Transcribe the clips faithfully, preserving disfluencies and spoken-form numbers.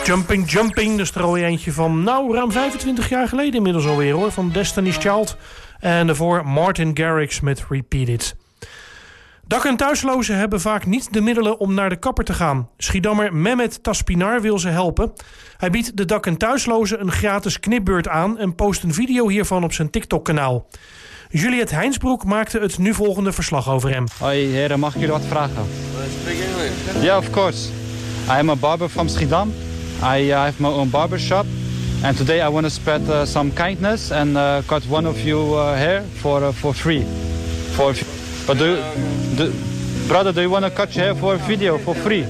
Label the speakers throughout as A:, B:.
A: Jumping, Jumping, dat is er al eentje van, nou, ruim vijfentwintig jaar geleden inmiddels alweer, hoor. Van Destiny's Child. En daarvoor Martin Garrix met Repeat It. Dak- en thuislozen hebben vaak niet de middelen om naar de kapper te gaan. Schiedammer Mehmet Taspinar wil ze helpen. Hij biedt de dak- en thuislozen een gratis knipbeurt aan en post een video hiervan op zijn TikTok-kanaal. Juliette Heinsbroek maakte het nu volgende verslag over hem.
B: Hoi heren, mag ik jullie wat vragen? Ja, yeah, of course. I am a barber from Schiedam. I uh, have my own barbershop. And today I want to spread uh, some kindness and uh, cut one of you uh, hair for uh, for free. For but do, do brother, do you want to cut your hair for a video for free?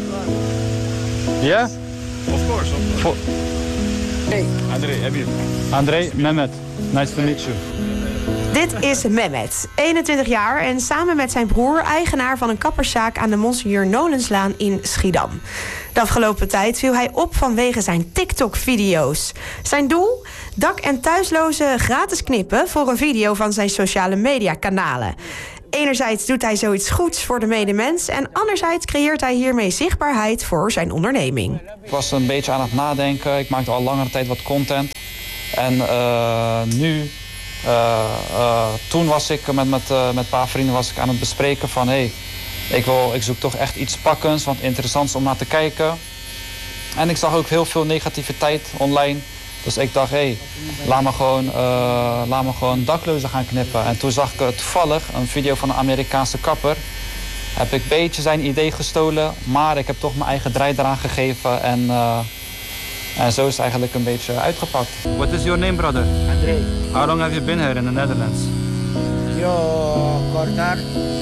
B: Yeah?
C: Of course. Of course.
D: Hey.
C: André, heb je?
B: André, Mehmet. Nice to meet you.
E: Dit is Mehmet, eenentwintig jaar en samen met zijn broer eigenaar van een kapperszaak aan de Monseigneur Nolenslaan in Schiedam. De afgelopen tijd viel hij op vanwege zijn TikTok-video's. Zijn doel? Dak- en thuislozen gratis knippen voor een video van zijn sociale media-kanalen. Enerzijds doet hij zoiets goeds voor de medemens en anderzijds creëert hij hiermee zichtbaarheid voor zijn onderneming.
B: Ik was een beetje aan het nadenken. Ik maakte al langere tijd wat content. En uh, nu... Uh, uh, toen was ik met, met, uh, met een paar vrienden was ik aan het bespreken van... Hey, ik, wil, ik zoek toch echt iets pakkends, wat interessants is om naar te kijken. En ik zag ook heel veel negativiteit online. Dus ik dacht, hé, hey, laat me gewoon, uh, laat me gewoon daklozen gaan knippen. En toen zag ik uh, toevallig een video van een Amerikaanse kapper. Heb ik een beetje zijn idee gestolen, maar ik heb toch mijn eigen draai eraan gegeven. En, uh, en zo is het eigenlijk een beetje uitgepakt. What is your name, brother?
D: André.
B: How long have you been here in the Netherlands?
D: Yo cortar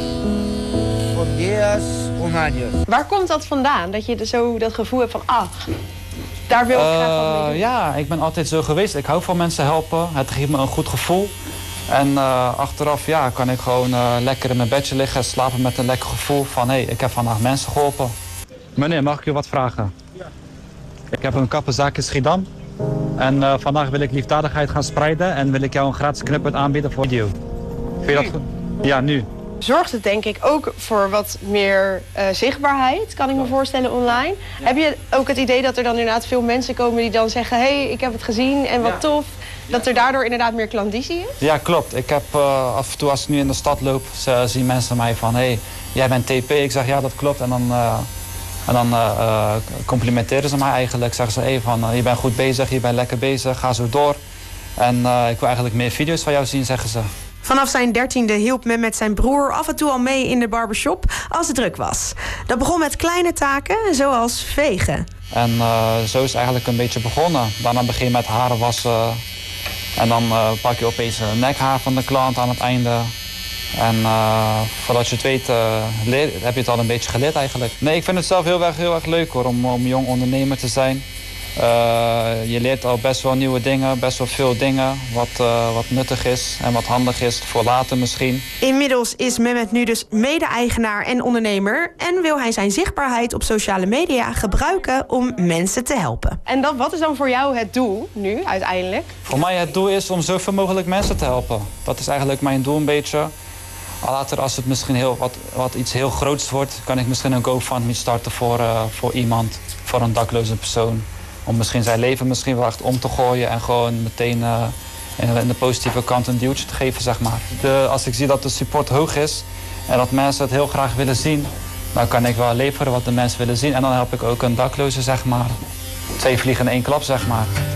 D: por días, un año.
E: Waar komt dat vandaan? Dat je zo dat gevoel hebt van, ah, daar wil ik
B: Uh,
E: graag wat mee doen?
B: ja, ik ben altijd zo geweest. Ik hou van mensen helpen. Het geeft me een goed gevoel. En uh, achteraf ja, kan ik gewoon uh, lekker in mijn bedje liggen, slapen met een lekker gevoel van hé, hey, ik heb vandaag mensen geholpen. Meneer, mag ik u wat vragen? Ja. Ik heb een kappenzaak in Schiedam. En uh, vandaag wil ik liefdadigheid gaan spreiden en wil ik jou een gratis knipbeurt aanbieden voor video. Vind je dat goed? Ja, nu.
E: Zorgt het denk ik ook voor wat meer uh, zichtbaarheid, kan ik me voorstellen, online. Ja. Heb je ook het idee dat er dan inderdaad veel mensen komen die dan zeggen... hé, hey, ik heb het gezien en wat ja. tof. Dat er daardoor inderdaad meer klandizie is? Ja, klopt. Ik heb uh, af en toe als ik nu in de stad loop, zien mensen mij van... hé, hey, jij bent T P. Ik zeg ja, dat klopt. En dan, uh, en dan uh, uh, complimenteren ze mij eigenlijk. Zeggen ze, hé, hey, van uh, je bent goed bezig, je bent lekker bezig, ga zo door. En uh, ik wil eigenlijk meer video's van jou zien, zeggen ze. Vanaf zijn dertiende hielp men met zijn broer af en toe al mee in de barbershop als het druk was. Dat begon met kleine taken, zoals vegen. En uh, zo is het eigenlijk een beetje begonnen. Daarna begin je met haren wassen. En dan uh, pak je opeens een nekhaar van de klant aan het einde. En uh, voordat je het weet, uh, leer, heb je het al een beetje geleerd eigenlijk. Nee, ik vind het zelf heel erg, heel erg leuk hoor, om, om jong ondernemer te zijn. Uh, je leert al best wel nieuwe dingen, best wel veel dingen wat, uh, wat nuttig is en wat handig is voor later misschien. Inmiddels is Mehmet nu dus mede-eigenaar en ondernemer en wil hij zijn zichtbaarheid op sociale media gebruiken om mensen te helpen. En dan, wat is dan voor jou het doel nu uiteindelijk? Voor mij het doel is om zoveel mogelijk mensen te helpen. Dat is eigenlijk mijn doel een beetje. Later als het misschien heel, wat, wat iets heel groots wordt, kan ik misschien een GoFundMe starten voor, uh, voor iemand, voor een dakloze persoon. Om misschien zijn leven misschien wel echt om te gooien en gewoon meteen uh, in de positieve kant een duwtje te geven, zeg maar. De, als ik zie dat de support hoog is en dat mensen het heel graag willen zien, dan kan ik wel leveren wat de mensen willen zien. En dan help ik ook een dakloze, zeg maar. Twee vliegen in één klap, zeg maar.